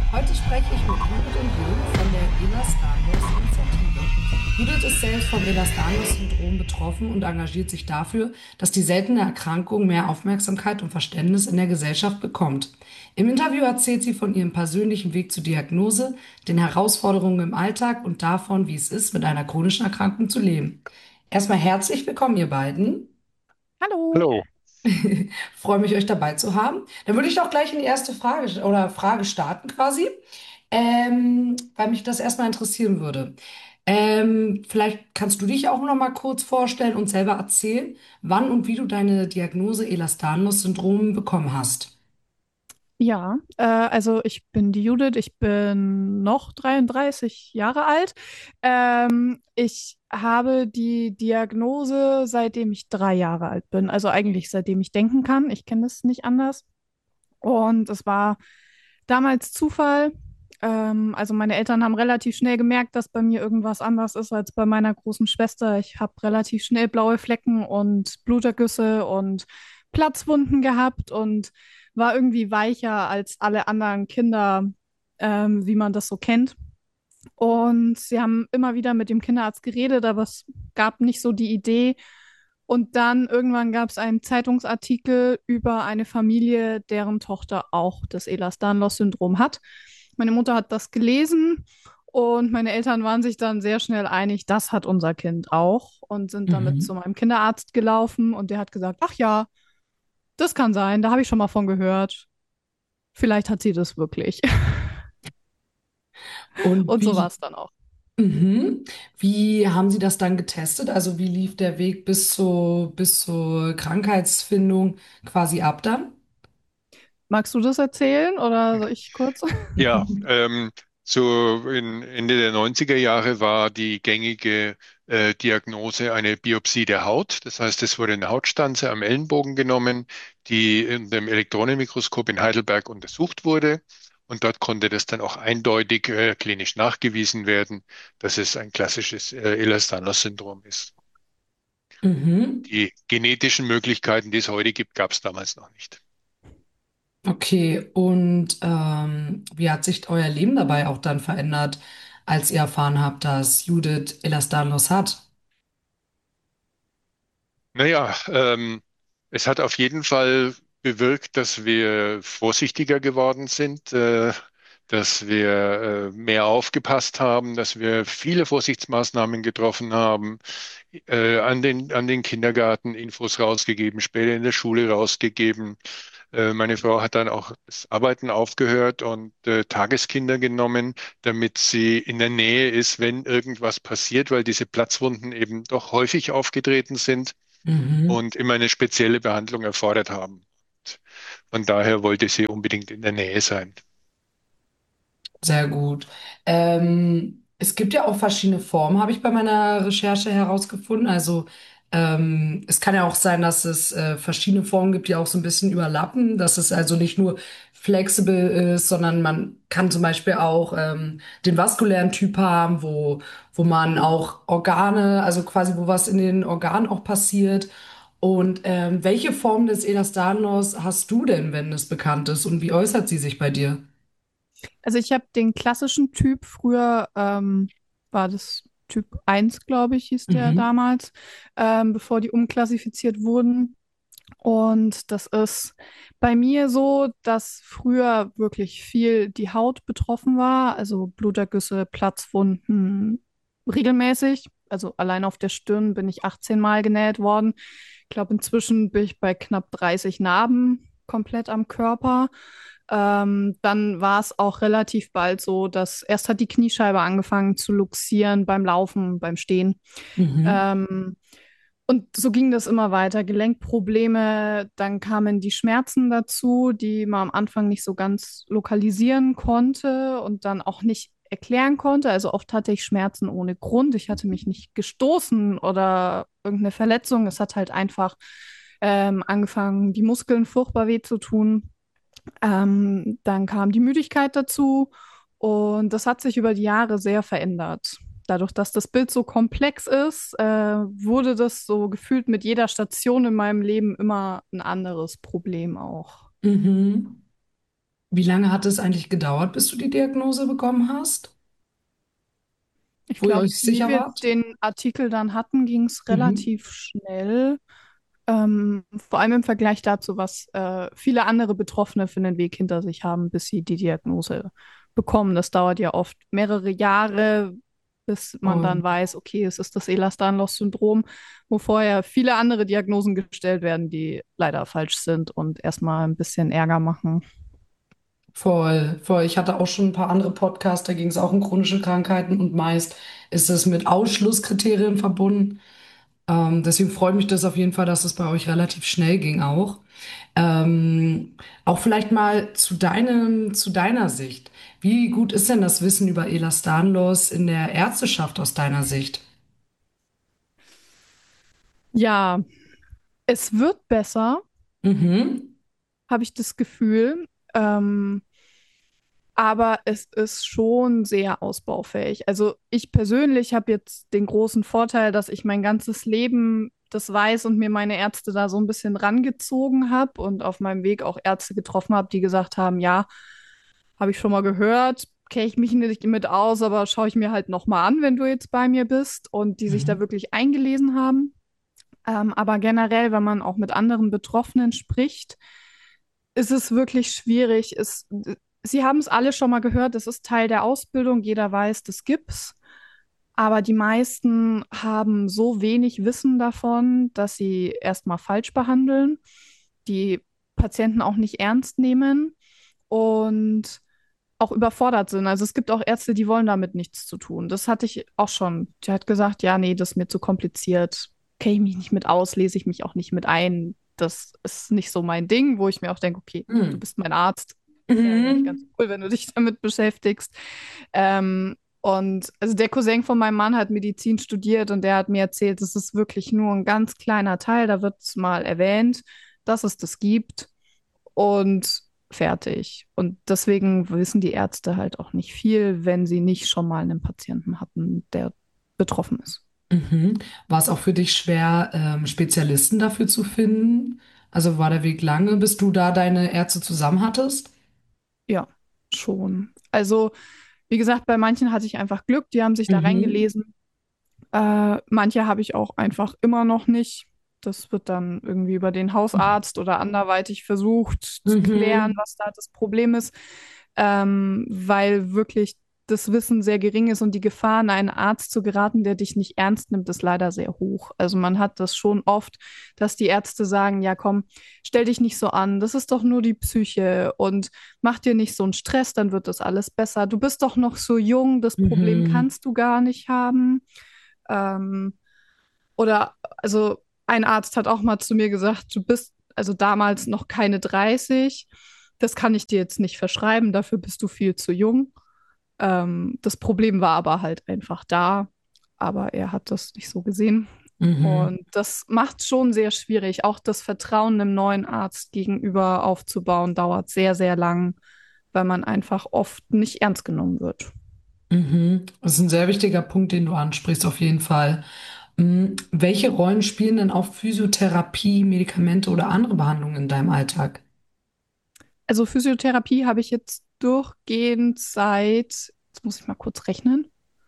Heute spreche ich mit Judith und Jürgen von der Ehlers-Danlos-Initiative. Judith ist selbst vom Ehlers-Danlos-Syndrom betroffen und engagiert sich dafür, dass die seltene Erkrankung mehr Aufmerksamkeit und Verständnis in der Gesellschaft bekommt. Im Interview erzählt sie von ihrem persönlichen Weg zur Diagnose, den Herausforderungen im Alltag und davon, wie es ist, mit einer chronischen Erkrankung zu leben. Erstmal herzlich willkommen, ihr beiden. Hallo. Hallo. Freue mich, euch dabei zu haben. Dann würde ich doch gleich in die erste Frage starten quasi, weil mich das erstmal interessieren würde. Vielleicht kannst du dich auch noch mal kurz vorstellen und selber erzählen, wann und wie du deine Diagnose Ehlers-Danlos-Syndrom bekommen hast. Ja, also ich bin die Judith, ich bin noch 33 Jahre alt. Ich habe die Diagnose, seitdem ich 3 Jahre alt bin, also eigentlich seitdem ich denken kann. Ich kenne es nicht anders. Und es war damals Zufall. Also meine Eltern haben relativ schnell gemerkt, dass bei mir irgendwas anders ist als bei meiner großen Schwester. Ich habe relativ schnell blaue Flecken und Blutergüsse und Platzwunden gehabt und war irgendwie weicher als alle anderen Kinder, wie man das so kennt. Und sie haben immer wieder mit dem Kinderarzt geredet, aber es gab nicht so die Idee. Und dann irgendwann gab es einen Zeitungsartikel über eine Familie, deren Tochter auch das Ehlers-Danlos-Syndrom hat. Meine Mutter hat das gelesen und meine Eltern waren sich dann sehr schnell einig, das hat unser Kind auch und sind damit zu Mhm. meinem Kinderarzt gelaufen und der hat gesagt, ach ja, das kann sein, da habe ich schon mal von gehört. Vielleicht hat sie das wirklich. Und Und so war wie, es dann auch. mhm. Wie haben Sie das dann getestet? Also wie lief der Weg bis zur Krankheitsfindung quasi ab dann? Magst du das erzählen oder soll ich kurz? Ja, Ende der 90er Jahre war die gängige Diagnose eine Biopsie der Haut. Das heißt, es wurde eine Hautstanze am Ellenbogen genommen, die in dem Elektronenmikroskop in Heidelberg untersucht wurde. Und dort konnte das dann auch eindeutig klinisch nachgewiesen werden, dass es ein klassisches Ehlers-Danlos-Syndrom ist. Mhm. Die genetischen Möglichkeiten, die es heute gibt, gab es damals noch nicht. Okay, und wie hat sich euer Leben dabei auch dann verändert, als ihr erfahren habt, dass Judith Elastanos hat? Naja, es hat auf jeden Fall bewirkt, dass wir vorsichtiger geworden sind, dass wir mehr aufgepasst haben, dass wir viele Vorsichtsmaßnahmen getroffen haben, an den Kindergarten Infos rausgegeben, später in der Schule rausgegeben. Meine Frau hat dann auch das Arbeiten aufgehört und Tageskinder genommen, damit sie in der Nähe ist, wenn irgendwas passiert, weil diese Platzwunden eben doch häufig aufgetreten sind Mhm. und immer eine spezielle Behandlung erfordert haben. Von daher wollte sie unbedingt in der Nähe sein. Sehr gut. Es gibt ja auch verschiedene Formen, habe ich bei meiner Recherche herausgefunden. Also es kann ja auch sein, dass es verschiedene Formen gibt, die auch so ein bisschen überlappen, dass es also nicht nur flexibel ist, sondern man kann zum Beispiel auch den vaskulären Typ haben, wo man auch Organe, also quasi wo was in den Organen auch passiert. Und welche Form des Elastanos hast du denn, wenn es bekannt ist? Und wie äußert sie sich bei dir? Also ich habe den klassischen Typ, früher war das Typ 1, glaube ich, hieß der Mhm. damals, bevor die umklassifiziert wurden. Und das ist bei mir so, dass früher wirklich viel die Haut betroffen war, also Blutergüsse, Platzwunden regelmäßig. Also allein auf der Stirn bin ich 18 Mal genäht worden. Ich glaube, inzwischen bin ich bei knapp 30 Narben komplett am Körper. Dann war es auch relativ bald so, dass erst hat die Kniescheibe angefangen zu luxieren beim Laufen, beim Stehen. Mhm. Ähm, und so ging das immer weiter. Gelenkprobleme, dann kamen die Schmerzen dazu, die man am Anfang nicht so ganz lokalisieren konnte und dann auch nicht erklären konnte. Also oft hatte ich Schmerzen ohne Grund. Ich hatte mich nicht gestoßen oder irgendeine Verletzung. Es hat halt einfach angefangen, die Muskeln furchtbar weh zu tun. Dann kam die Müdigkeit dazu und das hat sich über die Jahre sehr verändert. Dadurch, dass das Bild so komplex ist, wurde das so gefühlt mit jeder Station in meinem Leben immer ein anderes Problem auch. Mhm. Wie lange hat es eigentlich gedauert, bis du die Diagnose bekommen hast, Ich wo ihr glaube, euch wie sicher wir wart? den Artikel dann hatten, ging es Mhm. relativ schnell. Vor allem im Vergleich dazu, was viele andere Betroffene für einen Weg hinter sich haben, bis sie die Diagnose bekommen. Das dauert ja oft mehrere Jahre, bis man Oh, dann weiß, okay, es ist das Ehlers-Danlos-Syndrom, wo vorher viele andere Diagnosen gestellt werden, die leider falsch sind und erstmal ein bisschen Ärger machen. voll, voll. Ich hatte auch schon ein paar andere Podcasts, da ging es auch um chronische Krankheiten und meist ist es mit Ausschlusskriterien verbunden. Deswegen freut mich das auf jeden Fall, dass es bei euch relativ schnell ging auch. Auch vielleicht mal zu deiner Sicht. Wie gut ist denn das Wissen über Ehlers-Danlos in der Ärzteschaft aus deiner Sicht? Ja, es wird besser, Mhm. habe ich das Gefühl. Aber es ist schon sehr ausbaufähig. Also ich persönlich habe jetzt den großen Vorteil, dass ich mein ganzes Leben das weiß und mir meine Ärzte da so ein bisschen rangezogen habe und auf meinem Weg auch Ärzte getroffen habe, die gesagt haben, ja, habe ich schon mal gehört, kenne ich mich nicht mit aus, aber schaue ich mir halt noch mal an, wenn du jetzt bei mir bist und die sich da Mhm. wirklich eingelesen haben. Aber generell, wenn man auch mit anderen Betroffenen spricht, ist es wirklich schwierig. Sie haben es alle schon mal gehört, das ist Teil der Ausbildung, jeder weiß, das gibt's. Aber die meisten haben so wenig Wissen davon, dass sie erstmal falsch behandeln, die Patienten auch nicht ernst nehmen und auch überfordert sind. Also es gibt auch Ärzte, die wollen damit nichts zu tun. Das hatte ich auch schon. Die hat gesagt, ja, nee, das ist mir zu kompliziert. Kenne ich mich nicht mit aus, lese ich mich auch nicht mit ein. Das ist nicht so mein Ding, wo ich mir auch denke, okay, du Mhm. bist mein Arzt. Ist ja eigentlich ganz Mhm. cool, wenn du dich damit beschäftigst. Und also der Cousin von meinem Mann hat Medizin studiert und der hat mir erzählt, es ist wirklich nur ein ganz kleiner Teil, da wird es mal erwähnt, dass es das gibt und fertig. Und deswegen wissen die Ärzte halt auch nicht viel, wenn sie nicht schon mal einen Patienten hatten, der betroffen ist. Mhm. War es auch für dich schwer, Spezialisten dafür zu finden? Also war der Weg lange, bis du da deine Ärzte zusammen hattest? Ja, schon. Also, wie gesagt, bei manchen hatte ich einfach Glück, die haben sich da Mhm. reingelesen. Manche habe ich auch einfach immer noch nicht. Das wird dann irgendwie über den Hausarzt oder anderweitig versucht zu klären, Mhm. was da das Problem ist, weil wirklich das Wissen sehr gering ist und die Gefahr, an einen Arzt zu geraten, der dich nicht ernst nimmt, ist leider sehr hoch. Also man hat das schon oft, dass die Ärzte sagen, ja komm, stell dich nicht so an, das ist doch nur die Psyche und mach dir nicht so einen Stress, dann wird das alles besser. Du bist doch noch so jung, das Problem Mhm. kannst du gar nicht haben. Ähm, oder also ein Arzt hat auch mal zu mir gesagt, du bist also damals noch keine 30. Das kann ich dir jetzt nicht verschreiben, dafür bist du viel zu jung. Das Problem war aber halt einfach da, aber er hat das nicht so gesehen. Mhm. Und das macht schon sehr schwierig. Auch das Vertrauen einem neuen Arzt gegenüber aufzubauen, dauert sehr, sehr lang, weil man einfach oft nicht ernst genommen wird. Mhm. Das ist ein sehr wichtiger Punkt, den du ansprichst, auf jeden Fall. Welche Rollen spielen denn auch Physiotherapie, Medikamente oder andere Behandlungen in deinem Alltag? Also Physiotherapie habe ich jetzt durchgehend seit, jetzt muss ich mal kurz rechnen,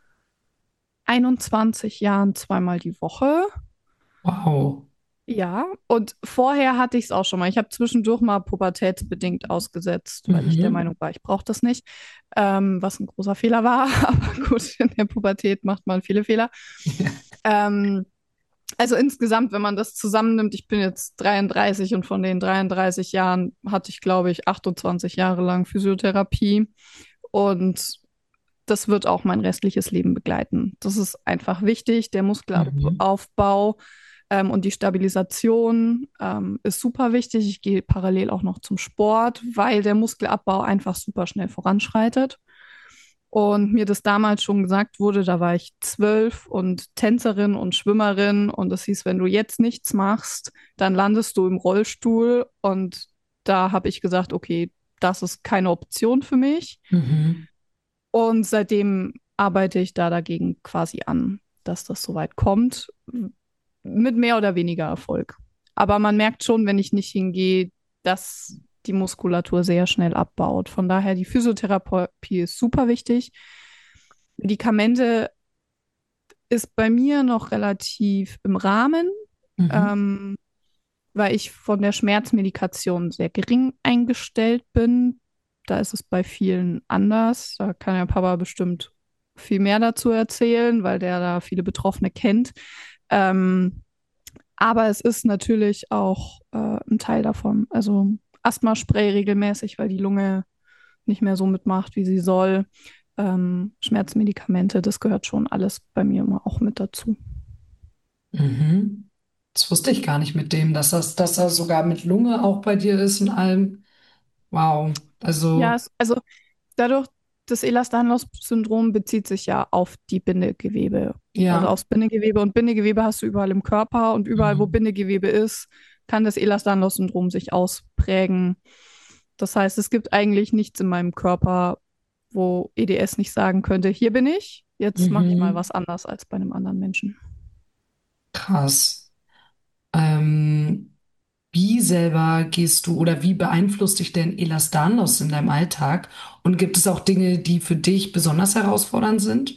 21 Jahren zweimal die Woche. Wow. Ja, und vorher hatte ich es auch schon mal. Ich habe zwischendurch mal pubertätsbedingt ausgesetzt, weil ich der Mhm. Meinung war, ich brauche das nicht, was ein großer Fehler war. Aber gut, in der Pubertät macht man viele Fehler. Ähm, also insgesamt, wenn man das zusammennimmt, ich bin jetzt 33 und von den 33 Jahren hatte ich, glaube ich, 28 Jahre lang Physiotherapie. Und das wird auch mein restliches Leben begleiten. Das ist einfach wichtig. Der Mhm. Muskelaufbau und die Stabilisation ist super wichtig. Ich gehe parallel auch noch zum Sport, weil der Muskelabbau einfach super schnell voranschreitet. Und mir das damals schon gesagt wurde, da war ich 12 und Tänzerin und Schwimmerin. Und das hieß, wenn du jetzt nichts machst, dann landest du im Rollstuhl. Und da habe ich gesagt, okay, das ist keine Option für mich. Mhm. Und seitdem arbeite ich da dagegen quasi an, dass das soweit kommt, mit mehr oder weniger Erfolg. Aber man merkt schon, wenn ich nicht hingehe, dass die Muskulatur sehr schnell abbaut. Von daher, die Physiotherapie ist super wichtig. Medikamente ist bei mir noch relativ im Rahmen, Mhm. ähm, weil ich von der Schmerzmedikation sehr gering eingestellt bin. Da ist es bei vielen anders. Da kann ja Papa bestimmt viel mehr dazu erzählen, weil der da viele Betroffene kennt. Ähm, aber es ist natürlich auch ein Teil davon. Also Asthmaspray regelmäßig, weil die Lunge nicht mehr so mitmacht, wie sie soll. Schmerzmedikamente, das gehört schon alles bei mir immer auch mit dazu. Mhm. Das wusste ich gar nicht mit dem, dass das sogar mit Lunge auch bei dir ist und allem. Wow. Ja, Also, also dadurch, das Ehlers-Danlos-Syndrom bezieht sich ja auf die Bindegewebe, also ja. aufs Bindegewebe. Und Bindegewebe hast du überall im Körper und überall, wo Mhm. Bindegewebe ist, kann das Ehlers-Danlos-Syndrom sich ausprägen. Das heißt, es gibt eigentlich nichts in meinem Körper, wo EDS nicht sagen könnte, hier bin ich, jetzt mache ich mal Mhm. was anders als bei einem anderen Menschen. Krass. Ähm, Wie selber gehst du oder wie beeinflusst dich denn Elastanos in deinem Alltag? Und gibt es auch Dinge, die für dich besonders herausfordernd sind?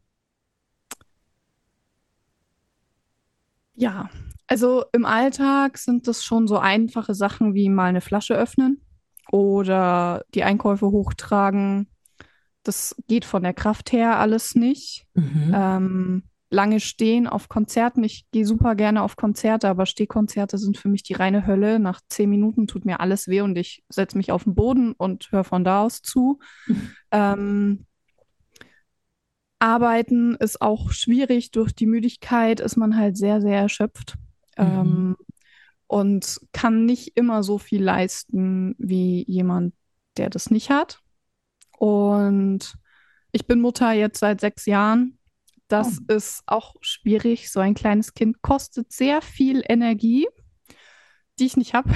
Ja, also im Alltag sind das schon so einfache Sachen wie mal eine Flasche öffnen oder die Einkäufe hochtragen. Das geht von der Kraft her alles nicht. Mhm. Lange stehen auf Konzerten. Ich gehe super gerne auf Konzerte, aber Stehkonzerte sind für mich die reine Hölle. Nach 10 Minuten tut mir alles weh und ich setze mich auf den Boden und höre von da aus zu. Ähm, Arbeiten ist auch schwierig. Durch die Müdigkeit ist man halt sehr, sehr erschöpft. Mhm. Ähm, und kann nicht immer so viel leisten wie jemand, der das nicht hat. Und ich bin Mutter jetzt seit 6 Jahren. Oh. Das ist auch schwierig. So ein kleines Kind kostet sehr viel Energie, die ich nicht habe.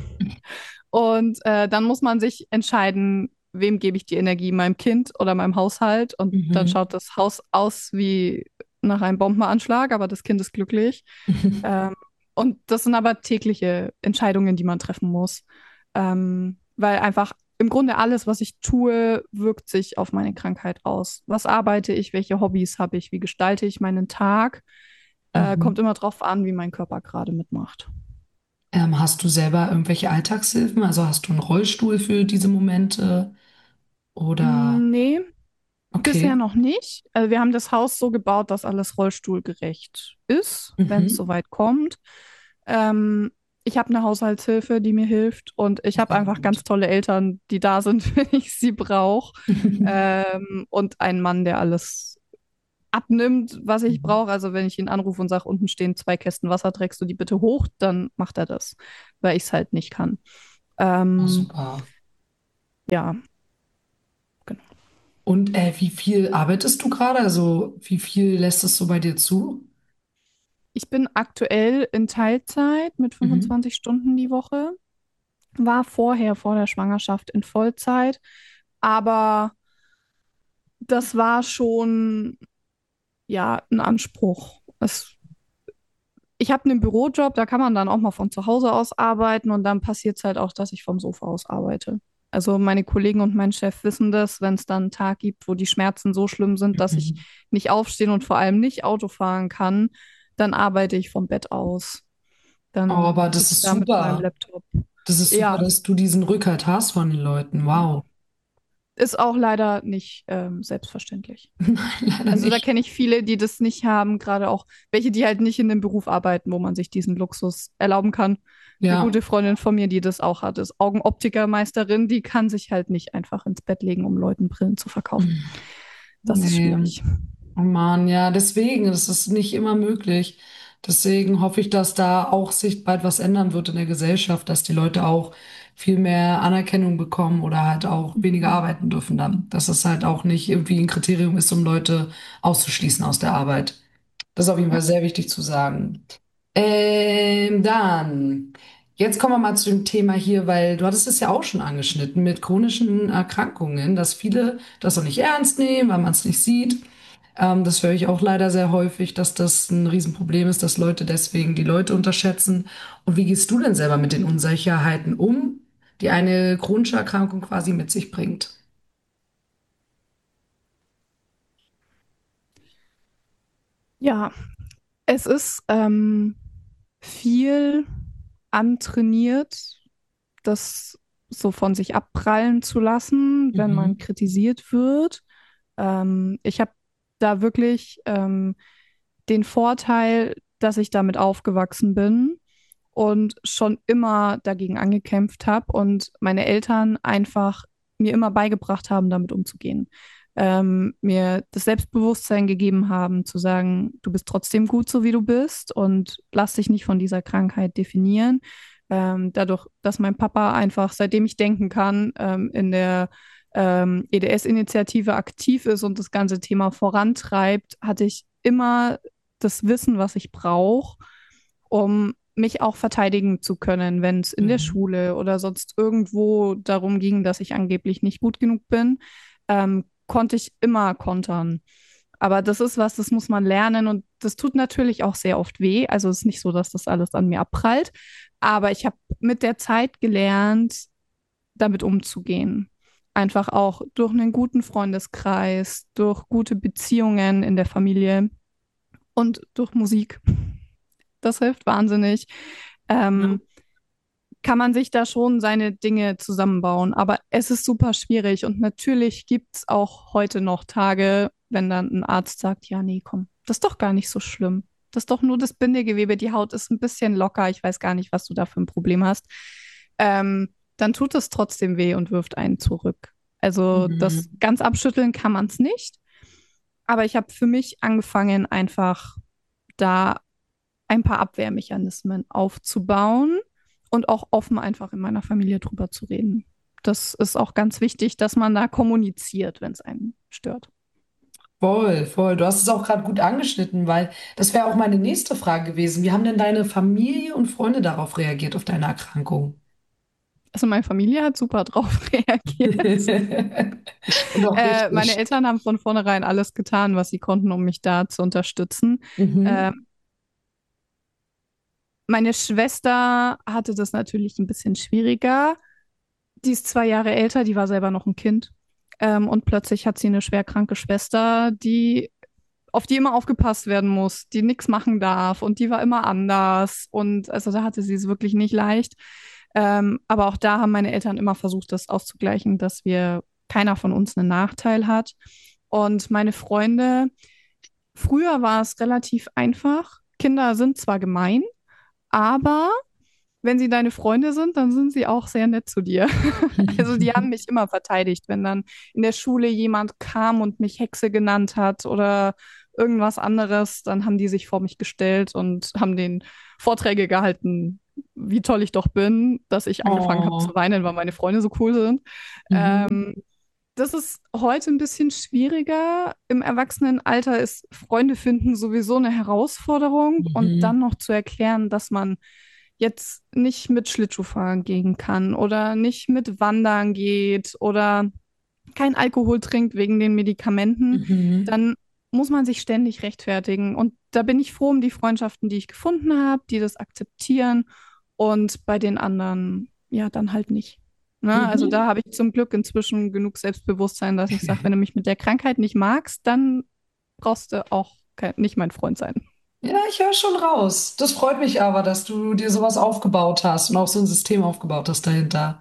Und dann muss man sich entscheiden, wem gebe ich die Energie, meinem Kind oder meinem Haushalt. Und dann Mhm. schaut das Haus aus wie nach einem Bombenanschlag, aber das Kind ist glücklich. Ähm, und das sind aber tägliche Entscheidungen, die man treffen muss. Weil einfach im Grunde alles, was ich tue, wirkt sich auf meine Krankheit aus. Was arbeite ich, welche Hobbys habe ich, wie gestalte ich meinen Tag, kommt Mhm. immer drauf an, wie mein Körper gerade mitmacht. Hast du selber irgendwelche Alltagshilfen? Also hast du einen Rollstuhl für diese Momente? Oder Nee, bisher okay. noch nicht. Also wir haben das Haus so gebaut, dass alles rollstuhlgerecht ist, wenn es Mhm. soweit kommt. Ähm, ich habe eine Haushaltshilfe, die mir hilft und ich habe Sehr einfach gut. ganz tolle Eltern, die da sind, wenn ich sie brauche. Und einen Mann, der alles abnimmt, was ich brauche. Also wenn ich ihn anrufe und sage, unten stehen 2 Kästen Wasser, trägst du die bitte hoch, dann macht er das, weil ich es halt nicht kann. Oh, Ähm, super. ja, genau. Und wie viel arbeitest du gerade? Also wie viel lässt es so bei dir zu? Ich bin aktuell in Teilzeit mit Mhm. 25 Stunden die Woche, war vorher vor der Schwangerschaft in Vollzeit, aber das war schon ja ein Anspruch. Ich habe einen Bürojob, da kann man dann auch mal von zu Hause aus arbeiten und dann passiert es halt auch, dass ich vom Sofa aus arbeite. Also meine Kollegen und mein Chef wissen das, wenn es dann einen Tag gibt, wo die Schmerzen so schlimm sind, dass ich Mhm. nicht aufstehen und vor allem nicht Auto fahren kann, dann arbeite ich vom Bett aus. Oh, Dann aber das sitze ich ist da mit meinem super. Laptop. Das ist super, Ja, dass du diesen Rückhalt hast von den Leuten. Wow. ist auch leider nicht selbstverständlich. Nein, leider Also da nicht. kenne ich viele, die das nicht haben, gerade auch welche, die halt nicht in dem Beruf arbeiten, wo man sich diesen Luxus erlauben kann. Eine Ja. gute Freundin von mir, die das auch hat, ist Augenoptikermeisterin, die kann sich halt nicht einfach ins Bett legen, um Leuten Brillen zu verkaufen. Das ist Nee. schwierig. Oh Mann, ja, deswegen, das ist nicht immer möglich. Deswegen hoffe ich, dass da auch sich bald was ändern wird in der Gesellschaft, dass die Leute auch viel mehr Anerkennung bekommen oder halt auch weniger Mhm. arbeiten dürfen dann. Dass es halt auch nicht irgendwie ein Kriterium ist, um Leute auszuschließen aus der Arbeit. Das ist auf jeden Ja. Fall sehr wichtig zu sagen. Dann, jetzt kommen wir mal zu dem Thema hier, weil du hattest es ja auch schon angeschnitten mit chronischen Erkrankungen, dass viele das auch nicht ernst nehmen, weil man es nicht sieht. Das höre ich auch leider sehr häufig, dass das ein Riesenproblem ist, dass Leute deswegen die Leute unterschätzen. Und wie gehst du denn selber mit den Unsicherheiten um? die eine chronische Erkrankung quasi mit sich bringt? Ja, es ist viel antrainiert, das so von sich abprallen zu lassen, wenn man Mhm. kritisiert wird. Ich habe da wirklich den Vorteil, dass ich damit aufgewachsen bin und schon immer dagegen angekämpft habe und meine Eltern einfach mir immer beigebracht haben, damit umzugehen. Mir das Selbstbewusstsein gegeben haben, zu sagen, du bist trotzdem gut, so wie du bist und lass dich nicht von dieser Krankheit definieren. Dadurch, dass mein Papa einfach, seitdem ich denken kann, in der EDS-Initiative aktiv ist und das ganze Thema vorantreibt, hatte ich immer das Wissen, was ich brauche, um mich auch verteidigen zu können, wenn es in der Mhm. Schule oder sonst irgendwo darum ging, dass ich angeblich nicht gut genug bin, konnte ich immer kontern. Aber das ist was, das muss man lernen und das tut natürlich auch sehr oft weh. Also es ist nicht so, dass das alles an mir abprallt, aber ich habe mit der Zeit gelernt, damit umzugehen. Einfach auch durch einen guten Freundeskreis, durch gute Beziehungen in der Familie und durch Musik. Das hilft wahnsinnig. Ja. Ähm, kann man sich da schon seine Dinge zusammenbauen. Aber es ist super schwierig. Und natürlich gibt es auch heute noch Tage, wenn dann ein Arzt sagt, ja, nee, komm, das ist doch gar nicht so schlimm. Das ist doch nur das Bindegewebe, die Haut ist ein bisschen locker. Ich weiß gar nicht, was du da für ein Problem hast. Dann tut es trotzdem weh und wirft einen zurück. Also das Mhm. ganz abschütteln kann man es nicht. Aber ich habe für mich angefangen, einfach da ein paar Abwehrmechanismen aufzubauen und auch offen einfach in meiner Familie drüber zu reden. Das ist auch ganz wichtig, dass man da kommuniziert, wenn es einen stört. Voll, voll. Du hast es auch gerade gut angeschnitten, weil das wäre auch meine nächste Frage gewesen. Wie haben denn deine Familie und Freunde darauf reagiert, auf deine Erkrankung? Also meine Familie hat super drauf reagiert. Und auch Meine richtig. Eltern haben von vornherein alles getan, was sie konnten, um mich da zu unterstützen. Äh, Mhm. meine Schwester hatte das natürlich ein bisschen schwieriger. Die ist 2 Jahre älter, die war selber noch ein Kind. Und plötzlich hat sie eine schwerkranke Schwester, auf die immer aufgepasst werden muss, die nichts machen darf und die war immer anders. Und also da hatte sie es wirklich nicht leicht. Aber auch da haben meine Eltern immer versucht, das auszugleichen, dass wir keiner von uns einen Nachteil hat. Und meine Freunde, früher war es relativ einfach. Kinder sind zwar gemein, aber wenn sie deine Freunde sind, dann sind sie auch sehr nett zu dir. Also die haben mich immer verteidigt, wenn dann in der Schule jemand kam und mich Hexe genannt hat oder irgendwas anderes, dann haben die sich vor mich gestellt und haben den Vorträge gehalten, wie toll ich doch bin, dass ich angefangen habe zu Oh. weinen, weil meine Freunde so cool sind. Mhm. Das ist heute ein bisschen schwieriger. Im Erwachsenenalter ist Freunde finden sowieso eine Herausforderung und dann Mhm. noch zu erklären, dass man jetzt nicht mit Schlittschuhfahren gehen kann oder nicht mit Wandern geht oder kein Alkohol trinkt wegen den Medikamenten, Mhm. dann muss man sich ständig rechtfertigen. Und da bin ich froh um die Freundschaften, die ich gefunden habe, die das akzeptieren und bei den anderen, ja, dann halt nicht. Ne? Also Mhm. da habe ich zum Glück inzwischen genug Selbstbewusstsein, dass ich sage, wenn du mich mit der Krankheit nicht magst, dann brauchst du auch nicht mein Freund sein. Ja, ich höre schon raus. Das freut mich aber, dass du dir sowas aufgebaut hast und auch so ein System aufgebaut hast dahinter.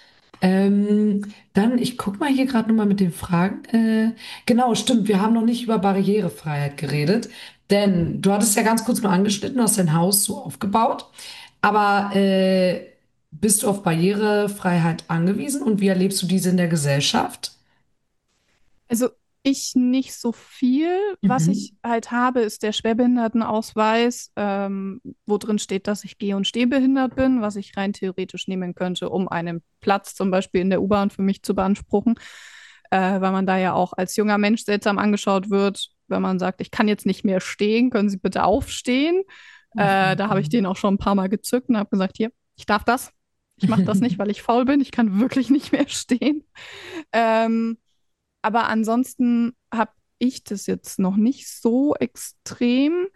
Dann, ich guck mal hier gerade nochmal mit den Fragen. Genau, stimmt, wir haben noch nicht über Barrierefreiheit geredet, denn du hattest ja ganz kurz nur angeschnitten, du hast dein Haus so aufgebaut, aber bist du auf Barrierefreiheit angewiesen und wie erlebst du diese in der Gesellschaft? Also ich nicht so viel. Was Mhm. ich halt habe, ist der Schwerbehindertenausweis, wo drin steht, dass ich geh- und stehbehindert bin, was ich rein theoretisch nehmen könnte, um einen Platz zum Beispiel in der U-Bahn für mich zu beanspruchen, weil man da ja auch als junger Mensch seltsam angeschaut wird, wenn man sagt, ich kann jetzt nicht mehr stehen, können Sie bitte aufstehen? Da habe ich Mhm. den auch schon ein paar Mal gezückt und habe gesagt, hier, ich darf das. Ich mache das nicht, weil ich faul bin. Ich kann wirklich nicht mehr stehen. Ähm, aber ansonsten habe ich das jetzt noch nicht so extrem.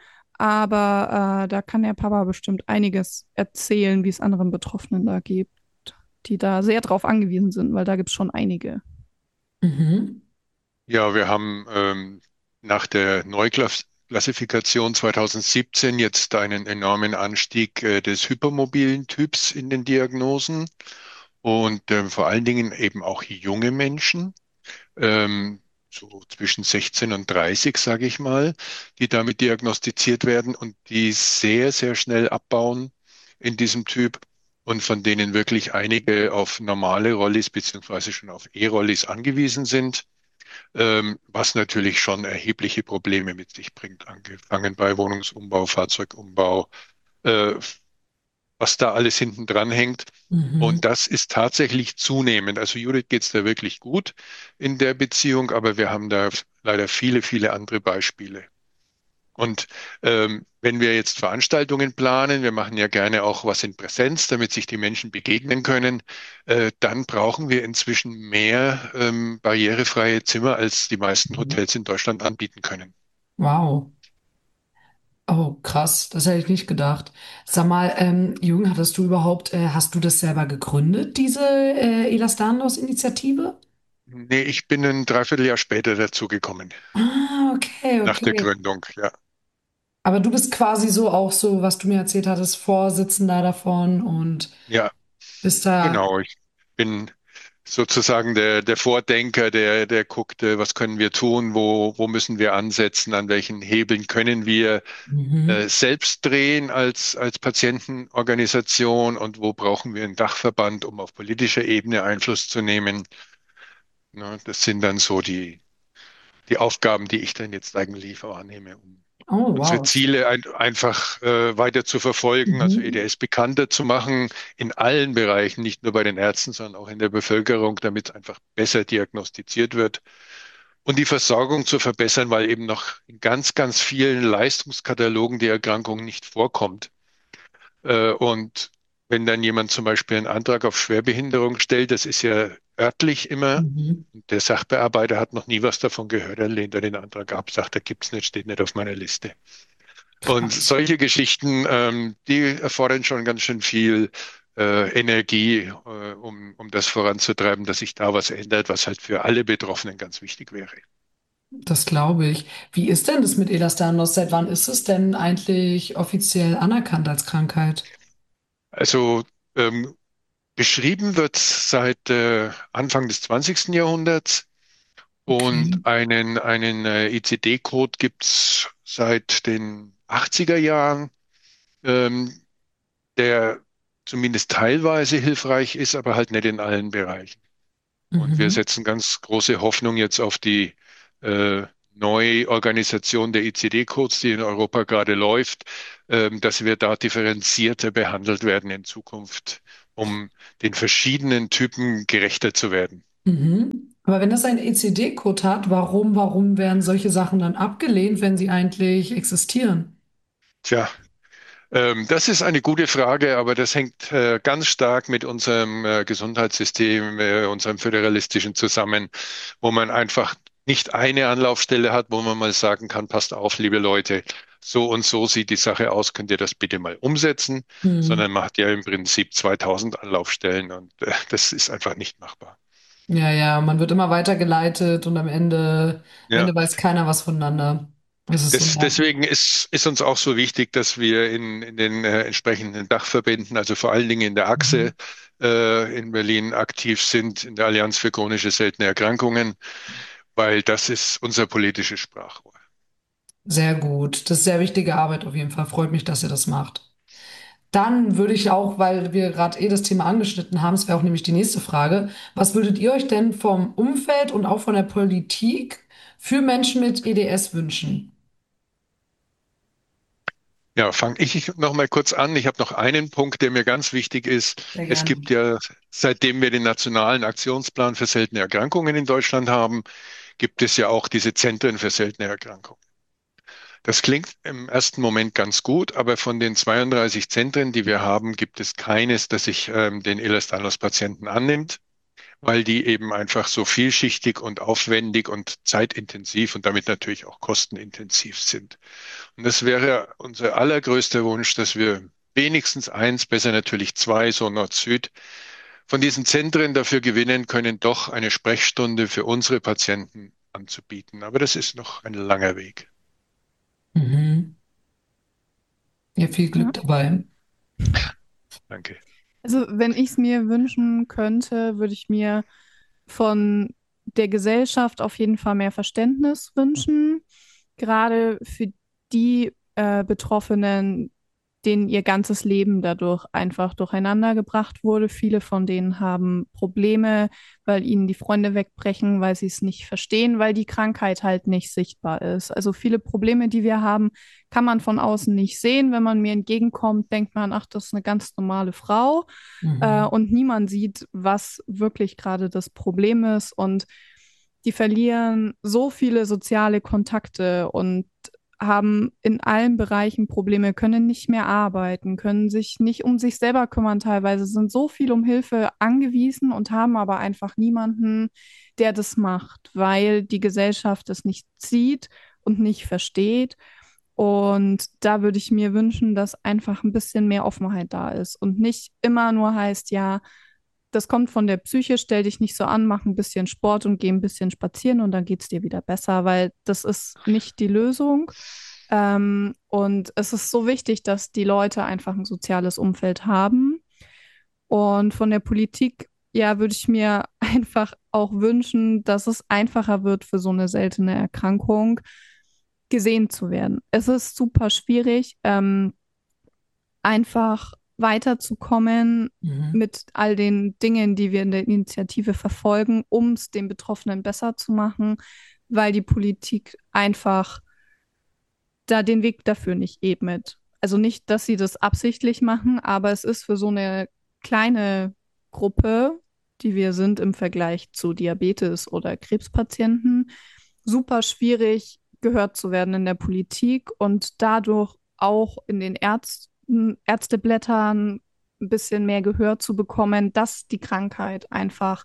Aber da kann der Papa bestimmt einiges erzählen, wie es anderen Betroffenen da geht. die da sehr drauf angewiesen sind, weil da gibt es schon einige. Mhm. Ja, wir haben nach der Neuklassifikation 2017 jetzt einen enormen Anstieg des hypermobilen Typs in den Diagnosen und vor allen Dingen eben auch junge Menschen, ähm, so zwischen 16 und 30, sage ich mal, die damit diagnostiziert werden und die sehr, sehr schnell abbauen in diesem Typ und von denen wirklich einige auf normale Rollis beziehungsweise schon auf E-Rollis angewiesen sind, was natürlich schon erhebliche Probleme mit sich bringt, angefangen bei Wohnungsumbau, Fahrzeugumbau, äh, was da alles hinten dran hängt. Mhm. Und das ist tatsächlich zunehmend. Also Judith geht's da wirklich gut in der Beziehung, aber wir haben da leider viele, viele andere Beispiele. Und wenn wir jetzt Veranstaltungen planen, wir machen ja gerne auch was in Präsenz, damit sich die Menschen begegnen können, dann brauchen wir inzwischen mehr barrierefreie Zimmer, als die meisten Mhm. Hotels in Deutschland anbieten können. Wow. Oh, krass. Das hätte ich nicht gedacht. Sag mal, Jürgen, hast du das selber gegründet, diese Elastanos-Initiative? Nee, ich bin ein Dreivierteljahr später dazu gekommen, Ah, okay, nach der okay. Gründung, ja. Aber du bist quasi so auch so, was du mir erzählt hattest, Vorsitzender davon und Ja, bist da. genau. Ich bin sozusagen der Vordenker, der guckt, was können wir tun, wo müssen wir ansetzen, an welchen Hebeln können wir Mhm. selbst drehen als Patientenorganisation und wo brauchen wir einen Dachverband, um auf politischer Ebene Einfluss zu nehmen. Ne, das sind dann so die Aufgaben, die ich dann jetzt eigentlich wahrnehme, um Oh, unsere wow. Ziele einfach weiter zu verfolgen, also Mhm. EDS bekannter zu machen in allen Bereichen, nicht nur bei den Ärzten, sondern auch in der Bevölkerung, damit es einfach besser diagnostiziert wird und die Versorgung zu verbessern, weil eben noch in ganz, ganz vielen Leistungskatalogen die Erkrankung nicht vorkommt. Und wenn dann jemand zum Beispiel einen Antrag auf Schwerbehinderung stellt, das ist ja örtlich immer, Mhm. und der Sachbearbeiter hat noch nie was davon gehört, er lehnt dann den Antrag ab, sagt, da gibt's nicht, steht nicht auf meiner Liste. Und Krass. solche Geschichten, die erfordern schon ganz schön viel Energie, um das voranzutreiben, dass sich da was ändert, was halt für alle Betroffenen ganz wichtig wäre. Das glaube ich. Wie ist denn das mit Elastanos? Seit wann ist es denn eigentlich offiziell anerkannt als Krankheit? Also ähm, beschrieben wird seit Anfang des 20. Jahrhunderts Okay. und einen ICD-Code gibt's seit den 80er Jahren, ähm, der zumindest teilweise hilfreich ist, aber halt nicht in allen Bereichen. Und wir Mhm. setzen ganz große Hoffnung jetzt auf die äh, Neuorganisation der ICD-Codes, die in Europa gerade läuft, dass wir da differenzierter behandelt werden in Zukunft, um den verschiedenen Typen gerechter zu werden. Mhm. Aber wenn das einen ECD-Code hat, warum werden solche Sachen dann abgelehnt, wenn sie eigentlich existieren? Tja, das ist eine gute Frage, aber das hängt ganz stark mit unserem Gesundheitssystem, unserem föderalistischen zusammen, wo man einfach nicht eine Anlaufstelle hat, wo man mal sagen kann, passt auf, liebe Leute, so und so sieht die Sache aus, könnt ihr das bitte mal umsetzen, Hm. sondern macht ja im Prinzip 2000 Anlaufstellen und das ist einfach nicht machbar. Ja, ja, man wird immer weitergeleitet und am Ja. Ende weiß keiner was voneinander. Das ist so nervig. Deswegen ist uns auch so wichtig, dass wir in den entsprechenden Dachverbänden, also vor allen Dingen in der Mhm. AXE in Berlin aktiv sind, in der Allianz für chronische seltene Erkrankungen, weil das ist unser politisches Sprachrohr. Sehr gut. Das ist sehr wichtige Arbeit auf jeden Fall. Freut mich, dass ihr das macht. Dann würde ich auch, weil wir gerade das Thema angeschnitten haben, das wäre auch nämlich die nächste Frage. Was würdet ihr euch denn vom Umfeld und auch von der Politik für Menschen mit EDS wünschen? Ja, fange ich noch mal kurz an. Ich habe noch einen Punkt, der mir ganz wichtig ist. Sehr Es gerne. gibt ja, seitdem wir den nationalen Aktionsplan für seltene Erkrankungen in Deutschland haben, gibt es ja auch diese Zentren für seltene Erkrankungen. Das klingt im ersten Moment ganz gut, aber von den 32 Zentren, die wir haben, gibt es keines, das sich den Ehlers-Danlos-Patienten annimmt, weil die eben einfach so vielschichtig und aufwendig und zeitintensiv und damit natürlich auch kostenintensiv sind. Und das wäre unser allergrößter Wunsch, dass wir wenigstens eins, besser natürlich zwei, so Nord-Süd von diesen Zentren dafür gewinnen können, doch eine Sprechstunde für unsere Patienten anzubieten. Aber das ist noch ein langer Weg. Mhm. Ja, viel Ja. Glück dabei. Danke. Also, wenn ich es mir wünschen könnte, würde ich mir von der Gesellschaft auf jeden Fall mehr Verständnis wünschen, gerade für die Betroffenen, denen ihr ganzes Leben dadurch einfach durcheinander gebracht wurde. Viele von denen haben Probleme, weil ihnen die Freunde wegbrechen, weil sie es nicht verstehen, weil die Krankheit halt nicht sichtbar ist. Also viele Probleme, die wir haben, kann man von außen nicht sehen. Wenn man mir entgegenkommt, denkt man, ach, das ist eine ganz normale Frau. Mhm. Und niemand sieht, was wirklich gerade das Problem ist. Und die verlieren so viele soziale Kontakte und haben in allen Bereichen Probleme, können nicht mehr arbeiten, können sich nicht um sich selber kümmern teilweise, sind so viel um Hilfe angewiesen und haben aber einfach niemanden, der das macht, weil die Gesellschaft es nicht sieht und nicht versteht. Und da würde ich mir wünschen, dass einfach ein bisschen mehr Offenheit da ist und nicht immer nur heißt, ja, das kommt von der Psyche, stell dich nicht so an, mach ein bisschen Sport und geh ein bisschen spazieren und dann geht es dir wieder besser, weil das ist nicht die Lösung. Und es ist so wichtig, dass die Leute einfach ein soziales Umfeld haben. Und von der Politik, ja, würde ich mir einfach auch wünschen, dass es einfacher wird für so eine seltene Erkrankung gesehen zu werden. Es ist super schwierig, einfach weiterzukommen Mhm. mit all den Dingen, die wir in der Initiative verfolgen, um es den Betroffenen besser zu machen, weil die Politik einfach da den Weg dafür nicht ebnet. Also nicht, dass sie das absichtlich machen, aber es ist für so eine kleine Gruppe, die wir sind im Vergleich zu Diabetes oder Krebspatienten, super schwierig gehört zu werden in der Politik und dadurch auch in den Ärzteblättern ein bisschen mehr Gehör zu bekommen, dass die Krankheit einfach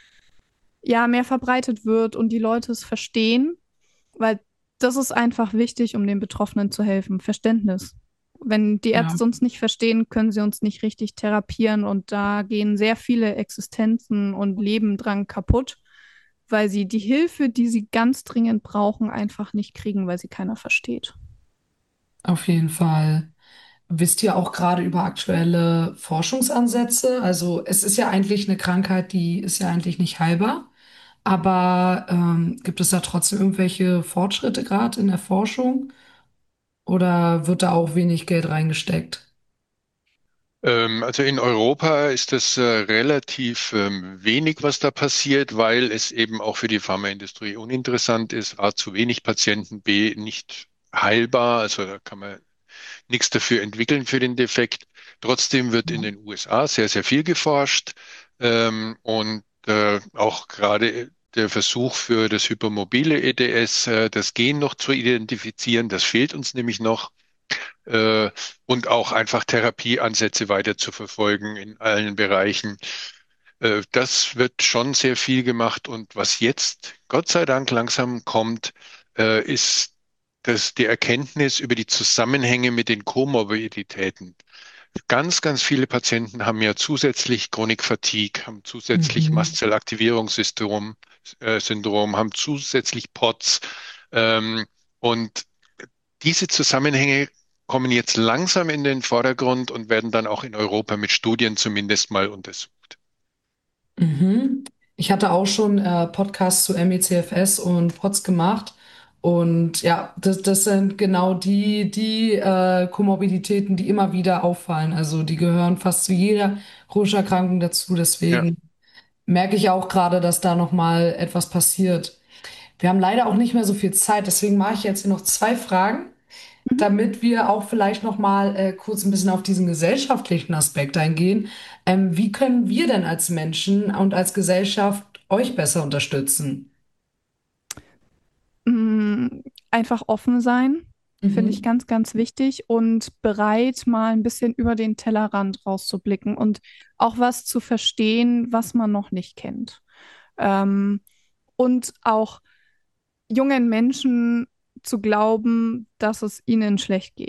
ja mehr verbreitet wird und die Leute es verstehen, weil das ist einfach wichtig, um den Betroffenen zu helfen. Verständnis. Wenn die Ja, Ärzte uns nicht verstehen, können sie uns nicht richtig therapieren und da gehen sehr viele Existenzen und Leben dran kaputt, weil sie die Hilfe, die sie ganz dringend brauchen, einfach nicht kriegen, weil sie keiner versteht. auf jeden Fall. Wisst ihr auch gerade über aktuelle Forschungsansätze? Also es ist ja eigentlich eine Krankheit, die ist ja eigentlich nicht heilbar. Aber gibt es da trotzdem irgendwelche Fortschritte gerade in der Forschung oder wird da auch wenig Geld reingesteckt? Also in Europa ist das relativ wenig, was da passiert, weil es eben auch für die Pharmaindustrie uninteressant ist. A, zu wenig Patienten, B, nicht heilbar. Also da kann man nichts dafür entwickeln für den Defekt. Trotzdem wird in Ja. den USA sehr, sehr viel geforscht. Und auch gerade der Versuch für das hypermobile EDS, das Gen noch zu identifizieren, das fehlt uns nämlich noch. äh, und auch einfach Therapieansätze weiter zu verfolgen in allen Bereichen. Das wird schon sehr viel gemacht. Und was jetzt Gott sei Dank langsam kommt, ist die Erkenntnis über die Zusammenhänge mit den Komorbiditäten. Ganz, ganz viele Patienten haben ja zusätzlich Chronic Fatigue, haben zusätzlich Mhm. Mastzellaktivierungssyndrom, haben zusätzlich POTS. Ähm, und diese Zusammenhänge kommen jetzt langsam in den Vordergrund und werden dann auch in Europa mit Studien zumindest mal untersucht. Mhm. Ich hatte auch schon Podcasts zu ME/CFS und POTS gemacht. Und ja, das sind genau die Komorbiditäten, die immer wieder auffallen. Also die gehören fast zu jeder chronischen Erkrankung dazu. Ja, Deswegen merke ich auch gerade, dass da noch mal etwas passiert. Wir haben leider auch nicht mehr so viel Zeit. Deswegen mache ich jetzt hier noch zwei Fragen, Mhm. damit wir auch vielleicht noch mal kurz ein bisschen auf diesen gesellschaftlichen Aspekt eingehen. Wie können wir denn als Menschen und als Gesellschaft euch besser unterstützen? Einfach offen sein, finde ich Mhm. ganz, ganz wichtig und bereit, mal ein bisschen über den Tellerrand rauszublicken und auch was zu verstehen, was man noch nicht kennt. Ähm, und auch jungen Menschen zu glauben, dass es ihnen schlecht geht.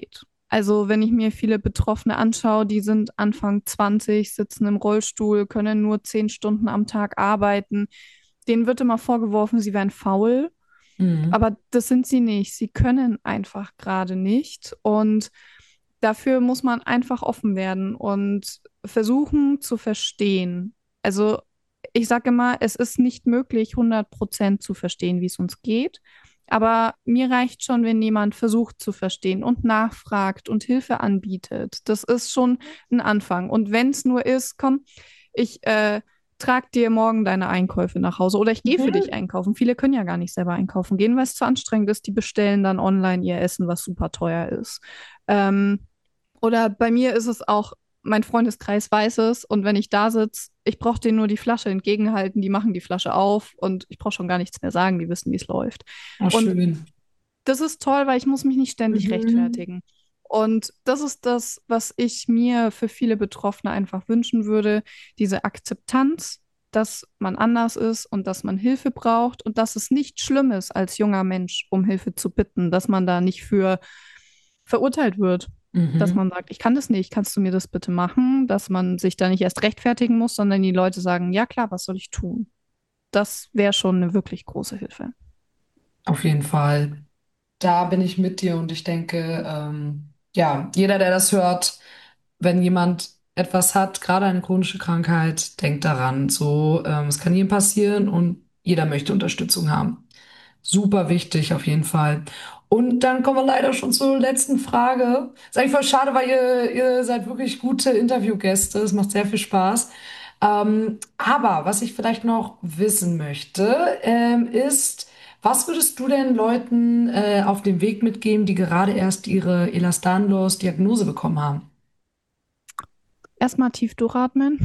Also wenn ich mir viele Betroffene anschaue, die sind Anfang 20, sitzen im Rollstuhl, können nur 10 Stunden am Tag arbeiten. Denen wird immer vorgeworfen, sie wären faul, Mhm. aber das sind sie nicht. Sie können einfach gerade nicht. Und dafür muss man einfach offen werden und versuchen zu verstehen. Also ich sage immer, es ist nicht möglich, 100% zu verstehen, wie es uns geht. Aber mir reicht schon, wenn jemand versucht zu verstehen und nachfragt und Hilfe anbietet. Das ist schon ein Anfang. Und wenn es nur ist, komm, ich trag dir morgen deine Einkäufe nach Hause oder ich gehe für dich Mhm. einkaufen. Viele können ja gar nicht selber einkaufen gehen, weil es zu anstrengend ist. Die bestellen dann online ihr Essen, was super teuer ist. Ähm, oder bei mir ist es auch, mein Freundeskreis weiß es und wenn ich da sitze, ich brauche denen nur die Flasche entgegenhalten, die machen die Flasche auf und ich brauche schon gar nichts mehr sagen, die wissen, wie es läuft. Oh, Und schön. das ist toll, weil ich muss mich nicht ständig Mhm. rechtfertigen. Und das ist das, was ich mir für viele Betroffene einfach wünschen würde, diese Akzeptanz, dass man anders ist und dass man Hilfe braucht und dass es nicht schlimm ist, als junger Mensch um Hilfe zu bitten, dass man da nicht für verurteilt wird, dass Mhm. man sagt, ich kann das nicht, kannst du mir das bitte machen, dass man sich da nicht erst rechtfertigen muss, sondern die Leute sagen, ja klar, was soll ich tun? Das wäre schon eine wirklich große Hilfe. Auf jeden Fall. Da bin ich mit dir und ich denke, ja, jeder, der das hört, wenn jemand etwas hat, gerade eine chronische Krankheit, denkt daran. So, es kann jedem passieren und jeder möchte Unterstützung haben. Super wichtig, auf jeden Fall. Und dann kommen wir leider schon zur letzten Frage. Ist eigentlich voll schade, weil ihr seid wirklich gute Interviewgäste. Es macht sehr viel Spaß. Aber was ich vielleicht noch wissen möchte, ist, was würdest du denn Leuten auf dem Weg mitgeben, die gerade erst ihre Elastanlos-Diagnose bekommen haben? Erstmal tief durchatmen.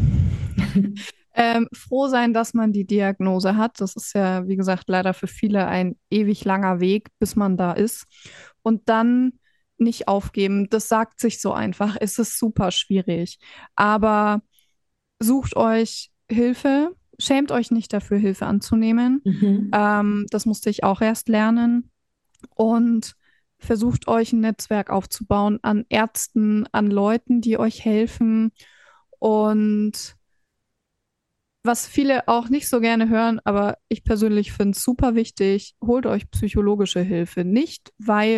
Froh sein, dass man die Diagnose hat. Das ist ja, wie gesagt, leider für viele ein ewig langer Weg, bis man da ist. Und dann nicht aufgeben. Das sagt sich so einfach. Es ist super schwierig. Aber sucht euch Hilfe. Schämt euch nicht dafür, Hilfe anzunehmen. Mhm. Das musste ich auch erst lernen. Und versucht euch ein Netzwerk aufzubauen an Ärzten, an Leuten, die euch helfen. Und was viele auch nicht so gerne hören, aber ich persönlich finde es super wichtig, holt euch psychologische Hilfe. Nicht,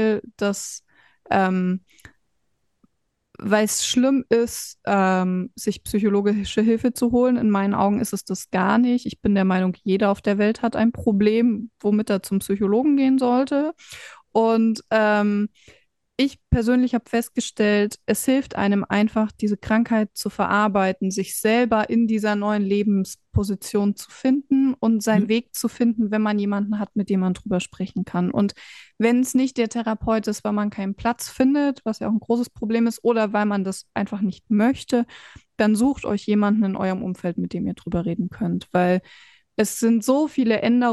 ähm, weil es schlimm ist, sich psychologische Hilfe zu holen. In meinen Augen ist es das gar nicht. Ich bin der Meinung, jeder auf der Welt hat ein Problem, womit er zum Psychologen gehen sollte. Und ich persönlich habe festgestellt, es hilft einem einfach, diese Krankheit zu verarbeiten, sich selber in dieser neuen Lebensposition zu finden und seinen Weg zu finden, wenn man jemanden hat, mit dem man drüber sprechen kann. Und wenn es nicht der Therapeut ist, weil man keinen Platz findet, was ja auch ein großes Problem ist, oder weil man das einfach nicht möchte, dann sucht euch jemanden in eurem Umfeld, mit dem ihr drüber reden könnt, weil es sind so viele Änderungen